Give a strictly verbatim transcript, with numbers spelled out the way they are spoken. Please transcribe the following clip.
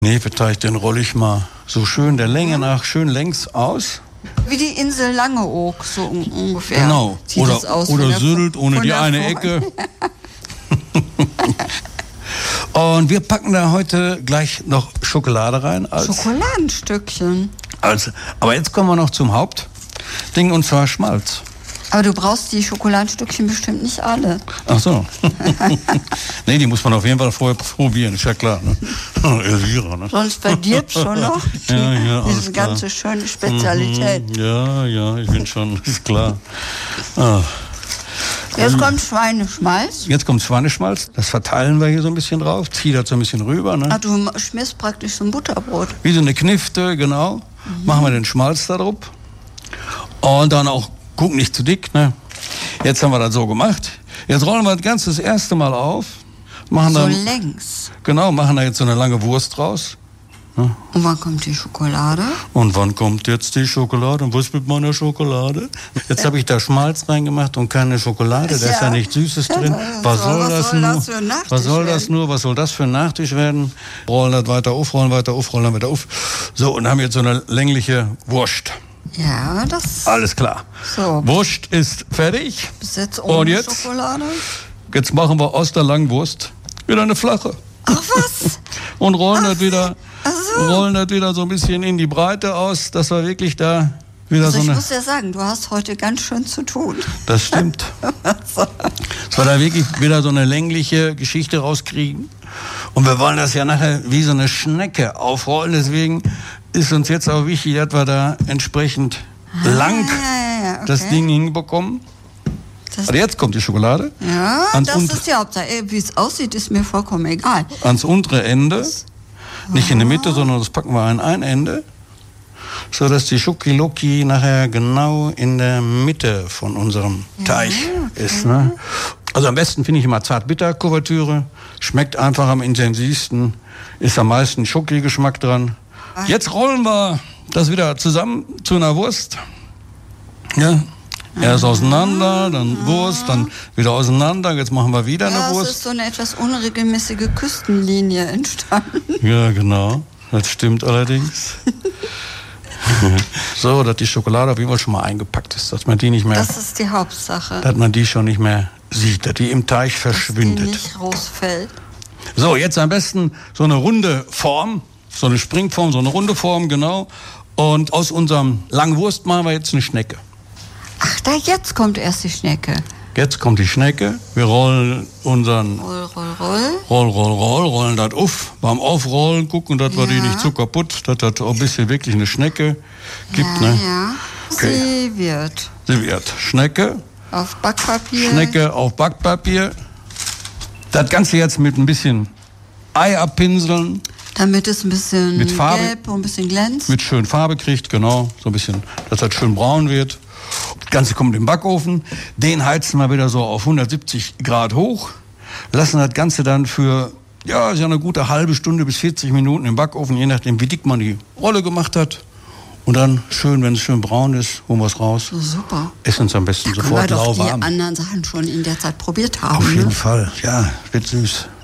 Hefeteig, den rolle ich mal so schön der Länge nach schön längs aus. Wie die Insel Langeoog, so un- ungefähr. Genau. Sieht Oder, das aus oder von der- Sylt ohne von die der eine Form. Ecke. Und wir packen da heute gleich noch Schokolade rein. Als, Schokoladenstückchen. als, aber jetzt kommen wir noch zum Hauptding, und zwar Schmalz. Aber du brauchst die Schokoladenstückchen bestimmt nicht alle. Ach so. Nee, die muss man auf jeden Fall vorher probieren, ist ja klar. Ne? Elvira, ne? Sonst verdirbt schon noch die, Ja, ja, alles diese klar. ganze schöne Spezialität. Mhm, ja, ja, ich bin schon, ist klar. Ah. Jetzt kommt Schweineschmalz. Jetzt kommt Schweineschmalz, das verteilen wir hier so ein bisschen drauf, zieh das so ein bisschen rüber. Ne? Ah, du schmierst praktisch so ein Butterbrot. Wie so eine Knifte, genau. Mhm. Machen wir den Schmalz da drauf. Und dann auch, guck nicht zu dick, ne? Jetzt haben wir das so gemacht. Jetzt rollen wir das Ganze das erste Mal auf. Machen So dann, längs. genau, machen da jetzt so eine lange Wurst raus. Ne? Und wann kommt die Schokolade? Und wann kommt jetzt die Schokolade? Und was mit meiner Schokolade? Jetzt habe ich da Schmalz reingemacht und keine Schokolade. Da ist ja nichts Süßes drin. Was soll das nur? für ein Nachtisch Was soll das werden? nur? Was soll das für ein Nachtisch werden? Rollen das weiter auf, rollen weiter auf, rollen weiter auf. So, und haben jetzt so eine längliche Wurst. Ja, das Alles klar. so. Wurst ist fertig. Bis jetzt ohne Und jetzt? Schokolade. Jetzt machen wir aus der Langwurst wieder eine flache. Ach was? Und rollen das wieder, Ach so. rollen das wieder so ein bisschen in die Breite aus, dass wir wirklich da wieder Also so ich eine... muss ja sagen, du hast heute ganz schön zu tun. Das stimmt. So. Dass wir da wirklich wieder so eine längliche Geschichte rauskriegen. Und wir wollen das ja nachher wie so eine Schnecke aufrollen. Deswegen ist uns jetzt auch wichtig, dass wir da entsprechend lang ja, ja, okay. das Ding hinbekommen. Das, Aber jetzt kommt die Schokolade. ja, ans, das unt- ist die Hauptsache. Wie es aussieht, ist mir vollkommen egal. ans untere Ende. Nicht in der Mitte, sondern das packen wir an ein Ende. Sodass die Schokiloki nachher genau in der Mitte von unserem Teig okay. ist. Ne? Also am besten finde ich immer Zart-Bitter-Kuvertüre. Schmeckt einfach am intensivsten. Ist am meisten Schoki-Geschmack dran. Jetzt rollen wir das wieder zusammen zu einer Wurst. Ja. Erst auseinander, dann Wurst, dann wieder auseinander. Jetzt machen wir wieder Ja, eine es Wurst. ist so eine etwas unregelmäßige Küstenlinie entstanden. Ja, genau. Das stimmt allerdings. So, dass die Schokolade auf jeden Fall schon mal eingepackt ist, dass man die nicht mehr, Das ist die Hauptsache. dass man die schon nicht mehr sieht, dass die im Teig Dass die verschwindet. nicht rausfällt. So, jetzt am besten so eine runde Form, so eine Springform, so eine runde Form, genau. Und aus unserem langen Wurst machen wir jetzt eine Schnecke. Ach, da jetzt kommt erst die Schnecke. Jetzt kommt die Schnecke. Wir rollen unseren Roll, roll, roll. Roll, roll, roll, rollen das auf. Beim Aufrollen gucken, dass wir die Ja. nicht zu kaputt, dass das auch ein bisschen wirklich eine Schnecke gibt. Ja, Ne? ja. Okay. Sie wird Sie wird Schnecke, auf Backpapier. Schnecke auf Backpapier. Das Ganze jetzt mit ein bisschen Ei abpinseln, Damit es ein bisschen Mit Farbe. gelb und ein bisschen glänzt. mit schön Farbe kriegt, genau, so ein bisschen, dass das schön braun wird. Das Ganze kommt in den Backofen, den heizen wir wieder so auf hundertsiebzig Grad hoch, lassen das Ganze dann für, ja, ist ja eine gute halbe Stunde bis vierzig Minuten im Backofen, je nachdem, wie dick man die Rolle gemacht hat. Und dann schön, wenn es schön braun ist, holen wir es raus. So, super. Essen es am besten Können wir sofort doch die lauwarm. anderen Sachen schon in der Zeit probiert haben. Auf jeden ne? Fall, ja, wird süß.